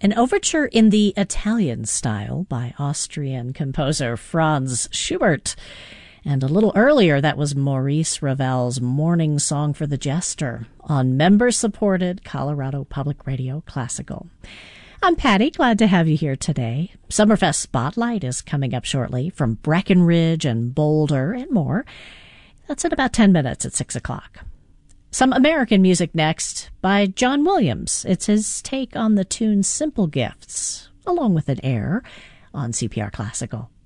An overture in the Italian style by Austrian composer Franz Schubert. And a little earlier, that was Maurice Ravel's Morning Song for the Jester on member-supported Colorado Public Radio Classical. I'm Patty, glad to have you here today. Summerfest Spotlight is coming up shortly from Breckenridge and Boulder and more. That's in about 10 minutes at 6 o'clock. Some American music next by John Williams. It's his take on the tune Simple Gifts, along with an air on CPR Classical.